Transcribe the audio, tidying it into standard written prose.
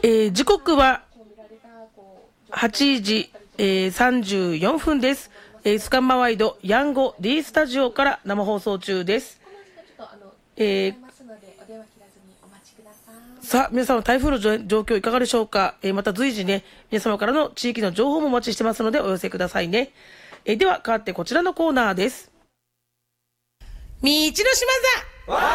時刻は8時、34分です。スカンマワイドヤンゴ D スタジオから生放送中です。さあ皆様、台風の状況いかがでしょうか。また随時ね、皆様からの地域の情報もお待ちしてますのでお寄せくださいね。では変わってこちらのコーナーです。道の島座